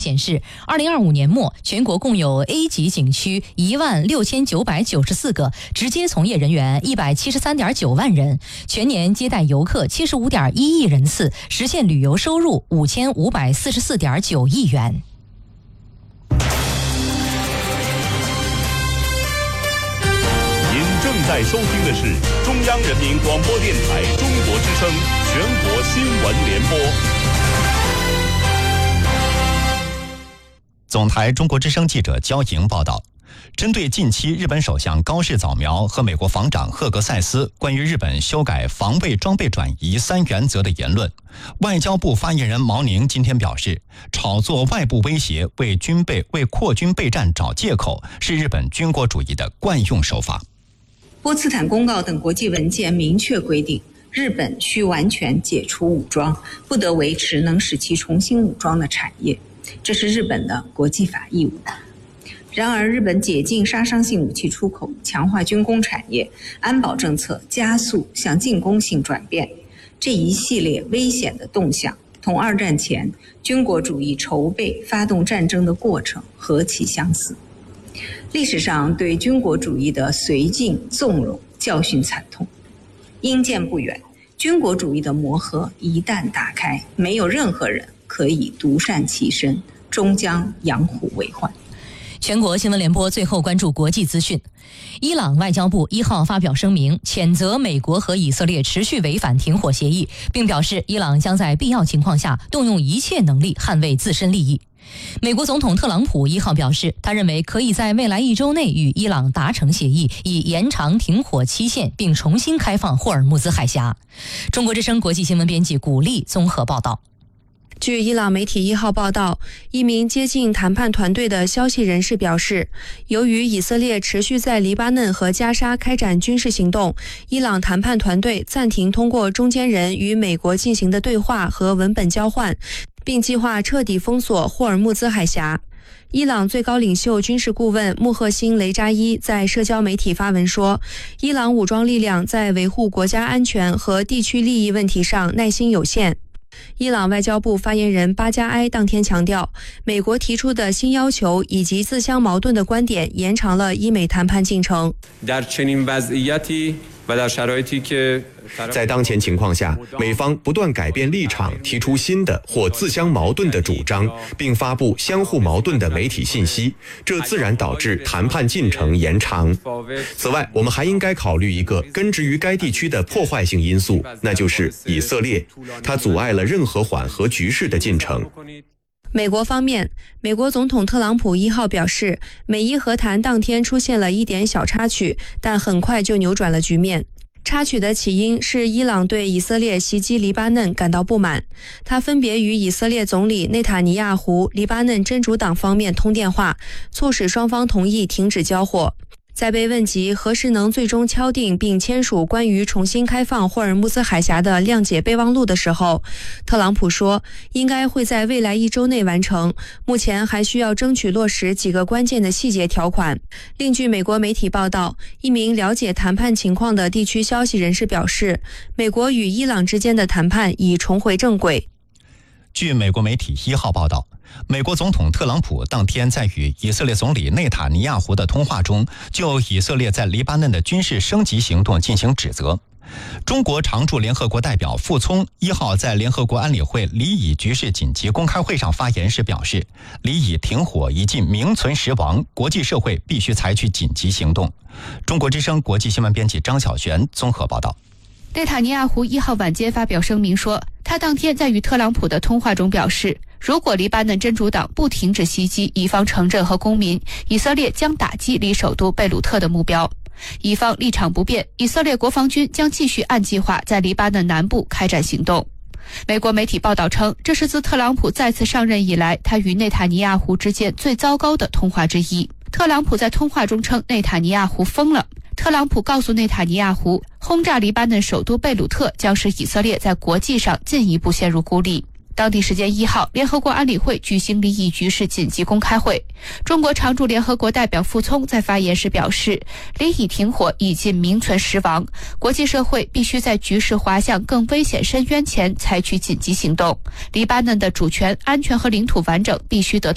显示，2025年末全国共有 A 级景区16994个，直接从业人员173.9万人，全年接待游客75.1亿人次，实现旅游收入5544.9亿元。 正在收听的是中央人民广播电台中国之声全国新闻联播。 总台中国之声记者焦莹报道，针对近期日本首相高市早苗和美国防长赫格塞斯关于日本修改防卫装备转移3原则的言论，外交部发言人毛宁今天表示，炒作外部威胁为扩军备战找借口，是日本军国主义的惯用手法。 波茨坦公告等国际文件明确规定，日本需完全解除武装，不得维持能使其重新武装的产业，这是日本的国际法义务。然而，日本解禁杀伤性武器出口，强化军工产业，安保政策加速向进攻性转变，这一系列危险的动向，同二战前军国主义筹备发动战争的过程何其相似。历史上对军国主义的绥靖纵容教训惨痛，因见不远，军国主义的魔盒一旦打开，没有任何人可以独善其身，终将养虎为患。 全国新闻联播最后关注国际资讯。伊朗外交部1号发表声明，谴责美国和以色列持续违反停火协议，并表示伊朗将在必要情况下动用一切能力捍卫自身利益。美国总统特朗普1号表示，他认为可以在未来1周内与伊朗达成协议，以延长停火期限，并重新开放霍尔木兹海峡。中国之声国际新闻编辑古丽综合报道。 据伊朗媒体1号报道，一名接近谈判团队的消息人士表示，由于以色列持续在黎巴嫩和加沙开展军事行动，伊朗谈判团队暂停通过中间人与美国进行的对话和文本交换，并计划彻底封锁霍尔木兹海峡。伊朗最高领袖军事顾问穆赫辛·雷扎伊在社交媒体发文说，伊朗武装力量在维护国家安全和地区利益问题上耐心有限。伊朗外交部发言人巴加埃当天强调，美国提出的新要求以及自相矛盾的观点延长了伊美谈判进程。 在当前情况下，美方不断改变立场，提出新的或自相矛盾的主张，并发布相互矛盾的媒体信息，这自然导致谈判进程延长。此外，我们还应该考虑一个根植于该地区的破坏性因素，那就是以色列，它阻碍了任何缓和局势的进程。 美国方面，美国总统特朗普1号表示，美伊和谈当天出现了一点小插曲，但很快就扭转了局面。插曲的起因是伊朗对以色列袭击黎巴嫩感到不满，他分别与以色列总理内塔尼亚胡、黎巴嫩真主党方面通电话，促使双方同意停止交火。在被问及何时能最终敲定并签署关于重新开放霍尔木兹海峡的谅解备忘录的时候，特朗普说，应该会在未来1周内完成，目前还需要争取落实几个关键的细节条款。另据美国媒体报道，一名了解谈判情况的地区消息人士表示，美国与伊朗之间的谈判已重回正轨。 据美国媒体1号报道，美国总统特朗普当天在与以色列总理内塔尼亚胡的通话中，就以色列在黎巴嫩的军事升级行动进行指责。中国常驻联合国代表傅聪1号在联合国安理会黎以局势紧急公开会上发言时表示，黎以停火已近名存实亡，国际社会必须采取紧急行动。中国之声国际新闻编辑张晓璇综合报道。 内塔尼亚胡1号晚间发表声明说，他当天在与特朗普的通话中表示，如果黎巴嫩真主党不停止袭击以方城镇和公民，以色列将打击离首都贝鲁特的目标。以方立场不变，以色列国防军将继续按计划在黎巴嫩南部开展行动。美国媒体报道称，这是自特朗普再次上任以来，他与内塔尼亚胡之间最糟糕的通话之一。特朗普在通话中称内塔尼亚胡疯了。特朗普告诉内塔尼亚胡，轰炸黎巴嫩首都贝鲁特将使以色列在国际上进一步陷入孤立。当地时间1号，联合国安理会举行黎以局势紧急公开会。中国常驻联合国代表傅聪在发言时表示，黎以停火已近名存实亡，国际社会必须在局势滑向更危险深渊前采取紧急行动。黎巴嫩的主权、安全和领土完整必须得到